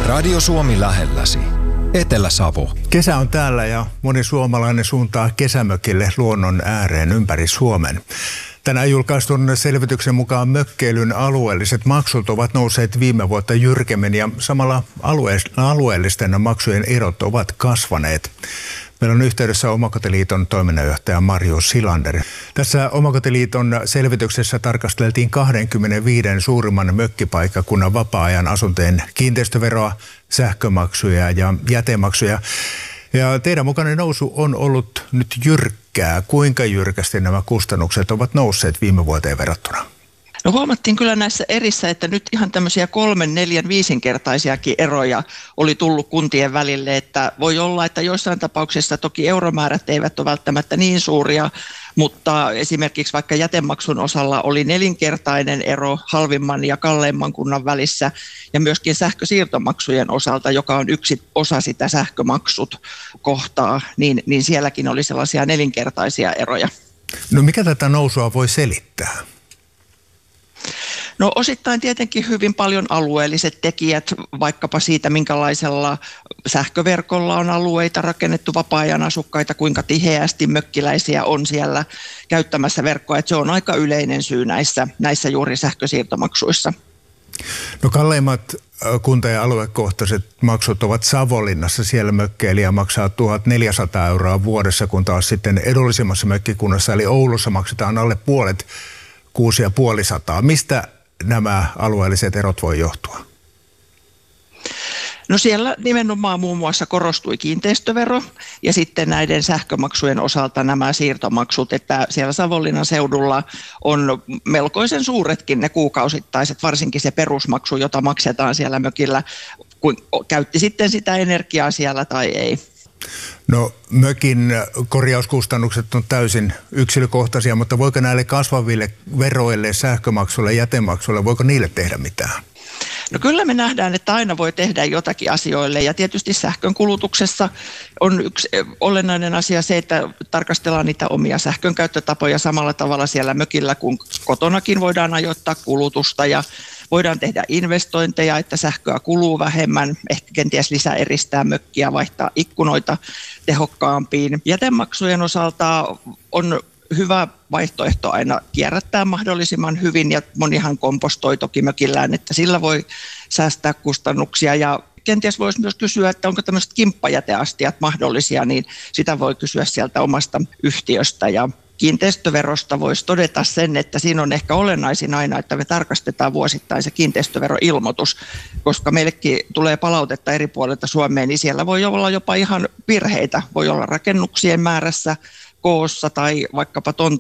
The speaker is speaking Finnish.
Radio Suomi lähelläsi. Etelä-Savo. Kesä on täällä ja moni suomalainen suuntaa kesämökille luonnon ääreen ympäri Suomen. Tänään julkaistun selvityksen mukaan mökkeilyn alueelliset maksut ovat nousseet viime vuotta jyrkemmin ja samalla alueellisten maksujen erot ovat kasvaneet. Meillä on yhteydessä Omakotiliiton toiminnanjohtaja Marjo Silander. Tässä Omakotiliiton selvityksessä tarkasteltiin 25 suurimman mökkipaikkakunnan vapaa-ajan asuntojen kiinteistöveroa, sähkömaksuja ja jätemaksuja. Ja teidän mukainen nousu on ollut nyt jyrkkää. Kuinka jyrkästi nämä kustannukset ovat nousseet viime vuoteen verrattuna? No huomattiin kyllä näissä erissä, että nyt ihan tämmöisiä 3, 4, 5-kertaisiakin eroja oli tullut kuntien välille, että voi olla, että joissain tapauksissa toki euromäärät eivät ole välttämättä niin suuria, mutta esimerkiksi vaikka jätemaksun osalla oli 4-kertainen ero halvimman ja kalleimman kunnan välissä ja myöskin sähkösiirtomaksujen osalta, joka on yksi osa sitä sähkömaksut kohtaa, niin sielläkin oli sellaisia 4-kertaisia eroja. No mikä tätä nousua voi selittää? No osittain tietenkin hyvin paljon alueelliset tekijät, vaikkapa siitä, minkälaisella sähköverkolla on alueita rakennettu, vapaa-ajan asukkaita, kuinka tiheästi mökkiläisiä on siellä käyttämässä verkkoa. Että se on aika yleinen syy näissä juuri sähkösiirtomaksuissa. No kalleimmat kunta- ja aluekohtaiset maksut ovat Savonlinnassa. Siellä mökkeilijä maksaa 1 400 € vuodessa, kun taas sitten edullisimmassa mökkikunnassa eli Oulussa maksetaan alle puolet 6 500. Mistä nämä alueelliset erot voi johtua? No siellä nimenomaan muun muassa korostui kiinteistövero ja sitten näiden sähkömaksujen osalta nämä siirtomaksut, että siellä Savonlinnan seudulla on melkoisen suuretkin ne kuukausittaiset, varsinkin se perusmaksu, jota maksetaan siellä mökillä, kun käytti sitten sitä energiaa siellä tai ei. No mökin korjauskustannukset on täysin yksilökohtaisia, mutta voiko näille kasvaville veroille, sähkömaksuille, jätemaksuille, voiko niille tehdä mitään? No kyllä me nähdään, että aina voi tehdä jotakin asioille ja tietysti sähkön kulutuksessa on yksi olennainen asia se, että tarkastellaan niitä omia sähkön käyttötapoja samalla tavalla siellä mökillä kuin kotonakin voidaan ajoittaa kulutusta ja voidaan tehdä investointeja, että sähköä kuluu vähemmän, ehkä kenties lisäeristää mökkiä, vaihtaa ikkunoita tehokkaampiin. Jätemaksujen osalta on hyvä vaihtoehto aina kierrättää mahdollisimman hyvin ja monihan kompostoi toki mökillään, että sillä voi säästää kustannuksia ja kenties voisi myös kysyä, että onko tämmöiset kimppajäteastiat mahdollisia, niin sitä voi kysyä sieltä omasta yhtiöstä ja kiinteistöverosta voisi todeta sen, että siinä on ehkä olennaisin aina, että me tarkastetaan vuosittain se kiinteistöveroilmoitus, koska meillekin tulee palautetta eri puolilta Suomeen, niin siellä voi olla jopa ihan virheitä, voi olla rakennuksien määrässä, koossa tai vaikkapa